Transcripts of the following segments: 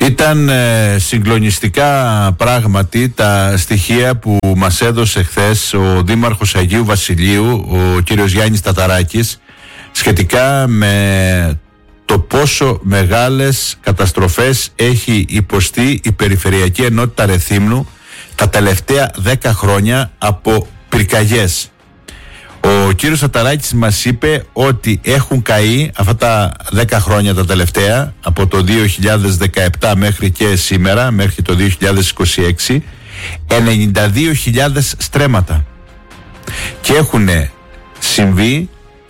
Ήταν συγκλονιστικά πράγματι τα στοιχεία που μας έδωσε χθες ο Δήμαρχος Αγίου Βασιλείου, ο κύριος Γιάννης Ταταράκης, σχετικά με το πόσο μεγάλες καταστροφές έχει υποστεί η Περιφερειακή Ενότητα Ρεθύμνου τα τελευταία 10 χρόνια από πυρκαγιές. Ο κύριος Ταταράκης μας είπε ότι έχουν καεί αυτά τα 10 χρόνια τα τελευταία, από το 2017 μέχρι και σήμερα, μέχρι το 2026, 92.000 στρέμματα και έχουν συμβεί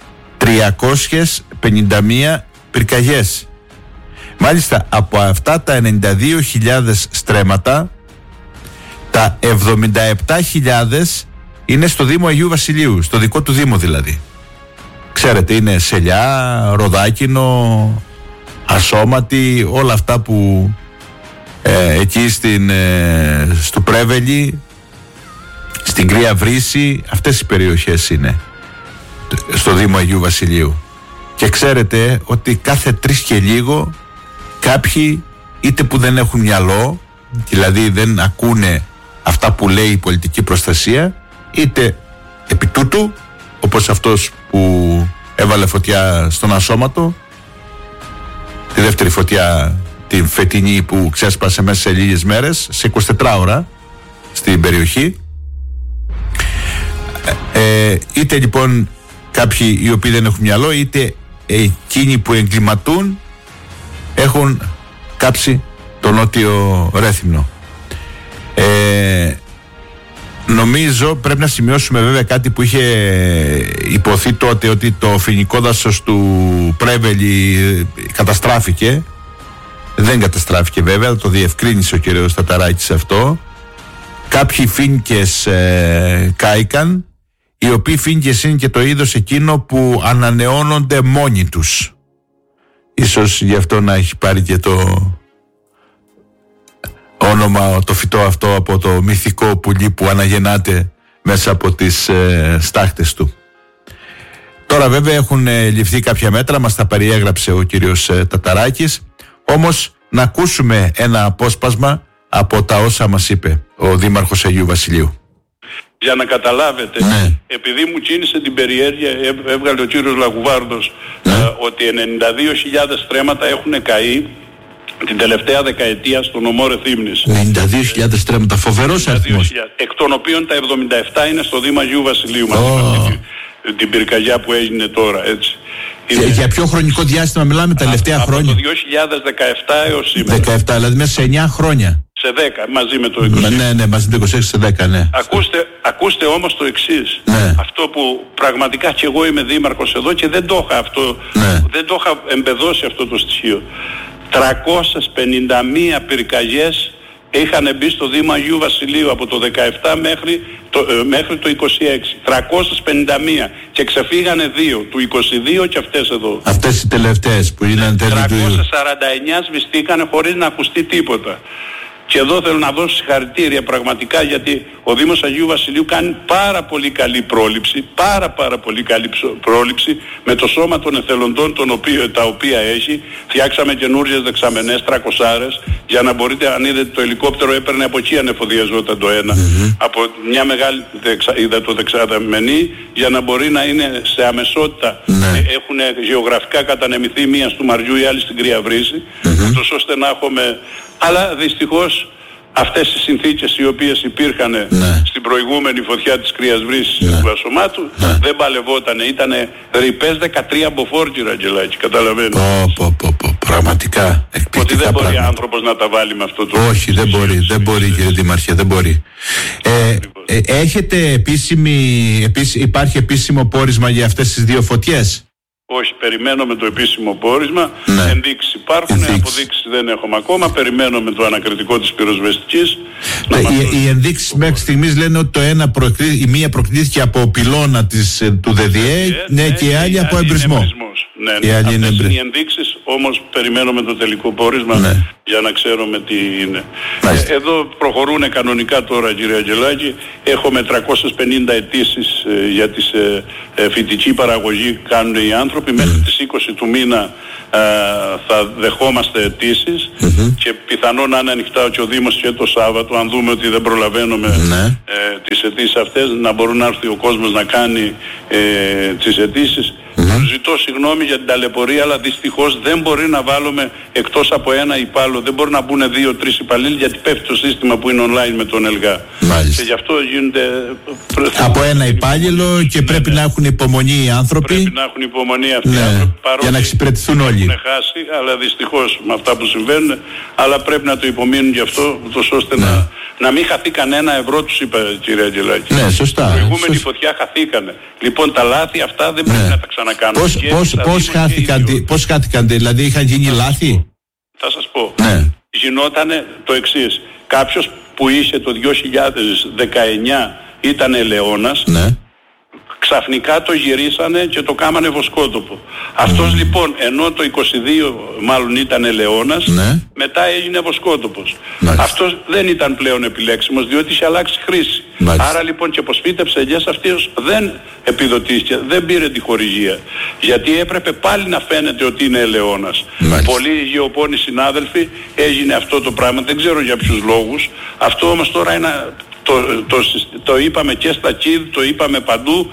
351 πυρκαγιές. Μάλιστα από αυτά τα 92.000 στρέμματα, τα 77.000 είναι στο Δήμο Αγίου Βασιλείου, στο δικό του Δήμο δηλαδή. Ξέρετε, είναι Σελιά, Ροδάκινο, Ασώματη, όλα αυτά που εκεί στο Πρέβελη, στην Κρύα Βρύση, αυτές οι περιοχές είναι στο Δήμο Αγίου Βασιλείου. Και ξέρετε ότι κάθε 3 και λίγο κάποιοι, είτε που δεν έχουν μυαλό, δηλαδή δεν ακούνε αυτά που λέει η πολιτική προστασία, είτε επί τούτου, όπως αυτός που έβαλε φωτιά στον Ασώματο, τη δεύτερη φωτιά την φετινή που ξέσπασε μέσα σε λίγες μέρες, σε 24 ώρα στην περιοχή, είτε λοιπόν κάποιοι οι οποίοι δεν έχουν μυαλό, είτε εκείνοι που εγκληματούν έχουν κάψει το Νότιο Ρέθυμνο. Νομίζω πρέπει να σημειώσουμε βέβαια κάτι που είχε υποθεί τότε, ότι το φοινικό δάσος του Πρέβελη καταστράφηκε. Δεν καταστράφηκε βέβαια, το διευκρίνησε ο κ. Ταταράκης αυτό. Κάποιοι φοίνικες κάηκαν, οι οποίοι φοίνικες είναι και το είδος εκείνο που ανανεώνονται μόνοι τους. Ίσως γι' αυτό να έχει πάρει και το όνομα το φυτό αυτό από το μυθικό πουλί που αναγεννάται μέσα από τις στάχτες του. Τώρα βέβαια έχουν ληφθεί κάποια μέτρα, μας τα περιέγραψε ο κύριος Ταταράκης, όμως να ακούσουμε ένα απόσπασμα από τα όσα μας είπε ο Δήμαρχος Αγίου Βασιλείου. Για να καταλάβετε, επειδή μου κίνησε την περιέργεια, έβγαλε ο κύριος Λαγουβάρδος ότι 92.000 στρέμματα έχουν καεί την τελευταία δεκαετία στο νομό Ρεθύμνης. 92.000 στρέμματα, φοβερός αριθμός. Εκ των οποίων τα 77 είναι στο Δήμο Αγίου Βασιλείου, την πυρκαγιά που έγινε τώρα, έτσι. Για ποιο χρονικό διάστημα μιλάμε, τα τελευταία χρόνια? Από το 2017 έως σήμερα. 17, δηλαδή μέσα σε 9 χρόνια. Σε 10, μαζί με το 26. Ναι, μαζί με το 26 σε 10, ναι. Ακούστε όμως το εξής. Ναι. Αυτό που πραγματικά και εγώ είμαι δήμαρχος εδώ και δεν το είχα αυτό, δεν το είχα εμπεδώσει αυτό το στοιχείο. 351 πυρκαγιές είχαν μπει στο Δήμο Αγίου Βασιλείου από το 17 μέχρι το 26. 351 και ξεφύγανε 2, του 22 και αυτές εδώ. Αυτές οι τελευταίες που είναι τέλη του 349 σβηστήκανε χωρίς να ακουστεί τίποτα. Και εδώ θέλω να δώσω συγχαρητήρια πραγματικά, γιατί ο Δήμος Αγίου Βασιλείου κάνει πάρα πολύ καλή πρόληψη, πάρα πολύ καλή πρόληψη με το σώμα των εθελοντών τα οποία έχει. Φτιάξαμε καινούριες δεξαμενές, 300, για να μπορείτε, αν είδετε το ελικόπτερο έπαιρνε από εκεί ανεφοδιαζόταν το ένα, από μια μεγάλη υδατοδεξαμενή, για να μπορεί να είναι σε αμεσότητα. Έχουν γεωγραφικά κατανεμηθεί, μία του Μαριού, η άλλη στην Κρύα Βρύση, ούτως ώστε να έχουμε. Αλλά δυστυχώς αυτές οι συνθήκες οι οποίες υπήρχαν στην προηγούμενη φωτιά της Κρύας Βρύσης του Ασωμάτου δεν παλευότανε. Ήτανε ρηπές 13 μποφόρτιρα, Αγγελάκη, καταλαβαίνετε. Πραγματικά εκπληκτικά. Ότι δεν μπορεί άνθρωπος να τα βάλει με αυτό το... Όχι, δεν μπορεί κύριε Δημαρχέ, δεν μπορεί. Έχετε υπάρχει επίσημο πόρισμα για αυτές τις 2 φωτιές? Όχι, περιμένω με το επίσημο πόρισμα. Ενδείξεις υπάρχουν, αποδείξεις δεν έχουμε ακόμα. Περιμένω με το ανακριτικό της πυροσβεστικής. Οι ενδείξεις μέχρι στιγμής λένε ότι η μία προκλήθηκε από πυλώνα του ΔΔΕ και η άλλη από εμπρισμό. Ναι. Αυτές είναι οι ενδείξεις, όμως περιμένουμε το τελικό πόρισμα για να ξέρουμε τι είναι. Εδώ προχωρούν κανονικά τώρα, κύριε Αγγελάκη. Έχουμε 350 αιτήσεις για τη φυτική παραγωγή κάνουν οι άνθρωποι. Μέχρι τις 20 του μήνα θα δεχόμαστε αιτήσεις και πιθανόν να είναι ανοιχτά και ο Δήμος και το Σάββατο, αν δούμε ότι δεν προλαβαίνουμε τις αιτήσεις αυτές, να μπορούν να έρθει ο κόσμος να κάνει τις αιτήσεις. Ζητώ συγγνώμη για την ταλαιπωρία, αλλά δυστυχώς δεν μπορεί να βάλουμε εκτός από ένα υπάλληλο, δεν μπορεί να μπουν 2-3 υπαλλήλοι, γιατί πέφτει το σύστημα που είναι online με τον ΕΛΓΑ. Και γι' αυτό γίνονται... Από ένα υπάλληλο και πρέπει να έχουν υπομονή οι άνθρωποι. Πρέπει να έχουν υπομονή αυτοί οι άνθρωποι, για να εξυπηρετηθούν όλοι. Έχουν χάσει, αλλά δυστυχώς με αυτά που συμβαίνουν, αλλά πρέπει να το υπομείνουν γι' αυτό, ώστε να μην χαθεί κανένα ευρώ, τους είπα, κύριε Αγγελάκη. Ναι, σωστά. Η προηγούμενη φωτιά χαθήκανε. Λοιπόν, τα λάθη αυτά δεν πρέπει να τα ξανακάνουμε. Πώς χάθηκαν, δηλαδή είχαν γίνει λάθη? Θα σας πω. Γινότανε το εξής. Κάποιος που είχε το 2019 ήταν ελαιώνας, ξαφνικά το γυρίσανε και το κάμανε βοσκότοπο. Αυτός λοιπόν, ενώ το 22 μάλλον ήταν ελαιώνας, μετά έγινε βοσκότοπος. Αυτός δεν ήταν πλέον επιλέξιμος, διότι είχε αλλάξει χρήση. Άρα λοιπόν και πως φύτεψε ελιές, αυτός δεν επιδοτήθηκε, δεν πήρε τη χορηγία. Γιατί έπρεπε πάλι να φαίνεται ότι είναι ελαιώνας. Πολλοί γεωπόνοι συνάδελφοι έγινε αυτό το πράγμα, δεν ξέρω για ποιους λόγους. Αυτό όμως τώρα είναι... Το είπαμε και στα ΚΙΔ, το είπαμε παντού,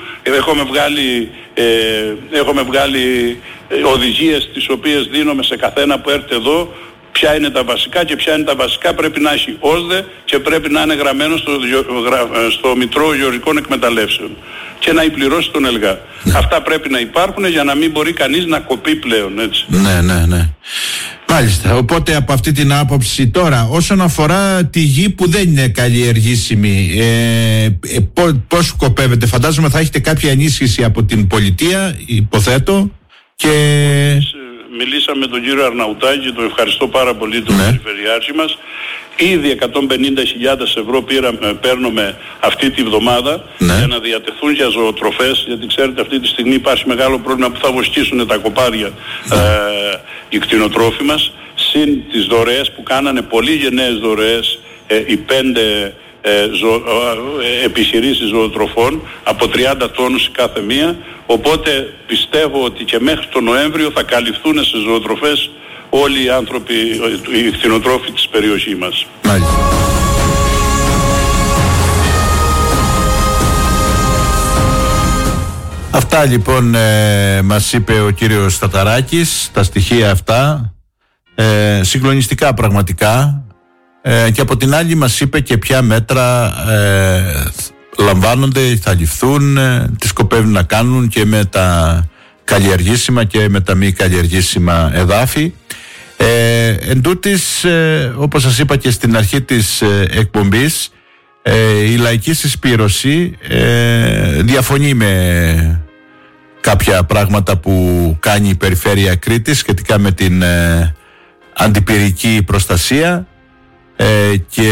έχουμε βγάλει οδηγίες τις οποίες δίνουμε σε καθένα που έρθει εδώ, ποια είναι τα βασικά και ποια είναι τα βασικά πρέπει να έχει ΩΣΔΕ και πρέπει να είναι γραμμένο στο Μητρό Γεωργικών Εκμεταλλεύσεων και να πληρώσει τον ΕΛΓΑ. Αυτά πρέπει να υπάρχουν για να μην μπορεί κανείς να κοπεί πλέον, έτσι. Ναι. Μάλιστα, οπότε από αυτή την άποψη τώρα, όσον αφορά τη γη που δεν είναι καλλιεργήσιμη, πώς σκοπεύετε? Φαντάζομαι θα έχετε κάποια ενίσχυση από την πολιτεία, υποθέτω, και... Μιλήσαμε με τον κύριο Αρναουτάκη, τον ευχαριστώ πάρα πολύ, τον περιφερειάρχη μας. Ήδη 150.000 ευρώ παίρνουμε αυτή τη βδομάδα για να διατεθούν για ζωοτροφές, γιατί ξέρετε αυτή τη στιγμή υπάρχει μεγάλο πρόβλημα που θα βοσκήσουν τα κοπάδια οι κτηνοτρόφοι μας, συν τις δωρεές που κάνανε, πολύ γενναίες δωρεές, οι 5 επιχειρήσεις ζωοτροφών από 30 τόνους κάθε μία, οπότε πιστεύω ότι και μέχρι τον Νοέμβριο θα καλυφθούν σε ζωοτροφές όλοι οι άνθρωποι, οι κτηνοτρόφοι της περιοχής μας. Μάλιστα. Αυτά λοιπόν μας είπε ο κύριος Σταταράκης, τα στοιχεία αυτά, συγκλονιστικά πραγματικά, και από την άλλη μας είπε και ποια μέτρα λαμβάνονται, θα ληφθούν, τι σκοπεύουν να κάνουν και με τα καλλιεργήσιμα και με τα μη καλλιεργήσιμα εδάφη. Εν τούτης, όπως σας είπα και στην αρχή της εκπομπής, η λαϊκή συσπήρωση διαφωνεί με κάποια πράγματα που κάνει η Περιφέρεια Κρήτης σχετικά με την αντιπυρική προστασία και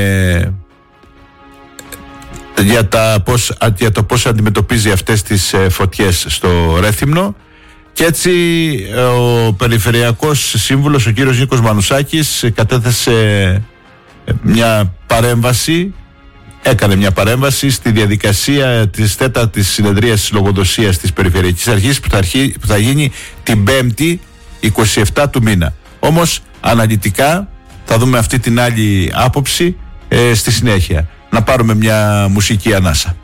για το πώς αντιμετωπίζει αυτές τις φωτιές στο Ρέθυμνο. Και έτσι ο Περιφερειακός Σύμβουλος, ο κύριος Νίκος Μανουσάκης, έκανε μια παρέμβαση στη διαδικασία της 4ης συνεδρίας της λογοδοσίας της Περιφερειακής Αρχής που θα γίνει την 5η 27 του μήνα. Όμως αναλυτικά θα δούμε αυτή την άλλη άποψη στη συνέχεια. Να πάρουμε μια μουσική ανάσα.